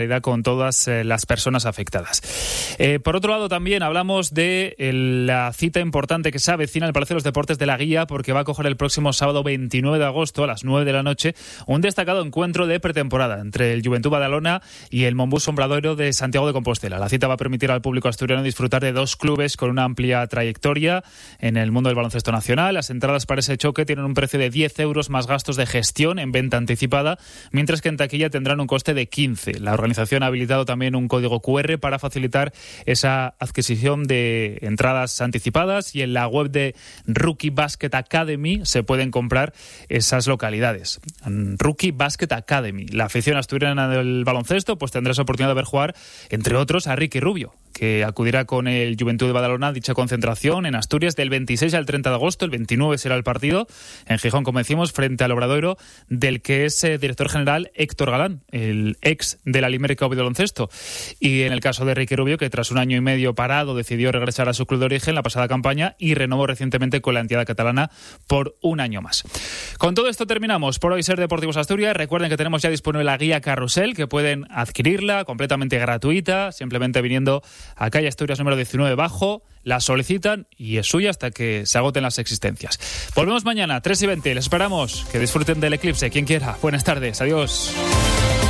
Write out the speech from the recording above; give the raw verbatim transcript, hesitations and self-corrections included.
con todas eh, las personas afectadas. Eh, por otro lado, también hablamos de el, la cita importante que se avecina en el Palacio de los Deportes de la Guía, porque va a acoger el próximo sábado veintinueve de agosto a las nueve de la noche un destacado encuentro de pretemporada entre el Joventut Badalona y el Montbus Obradoiro de Santiago de Compostela. La cita va a permitir al público asturiano disfrutar de dos clubes con una amplia trayectoria en el mundo del baloncesto nacional. Las entradas para ese choque tienen un precio de diez euros más gastos de gestión en venta anticipada, mientras que en taquilla tendrán un coste de quince. La organización La organización ha habilitado también un código cu erre para facilitar esa adquisición de entradas anticipadas, y en la web de Rookie Basket Academy se pueden comprar esas localidades. Rookie Basket Academy. La afición asturiana del baloncesto pues tendrá esa oportunidad de ver jugar, entre otros, a Ricky Rubio, que acudirá con el Joventut de Badalona a dicha concentración en Asturias del veintiséis al treinta de agosto. El veintinueve será el partido en Gijón, como decimos, frente al Obradoiro, del que es eh, director general Héctor Galán, el ex de la Limerica de baloncesto. Y en el caso de Ricky Rubio, que tras un año y medio parado decidió regresar a su club de origen la pasada campaña y renovó recientemente con la entidad catalana por un año más. Con todo esto terminamos por hoy Ser Deportivos Asturias. Recuerden que tenemos ya disponible la guía Carrusel, que pueden adquirirla completamente gratuita, simplemente viniendo a calle Asturias número diecinueve bajo, la solicitan y es suya hasta que se agoten las existencias. Volvemos mañana, tres y veinte. Les esperamos. Que disfruten del eclipse, quien quiera. Buenas tardes. Adiós.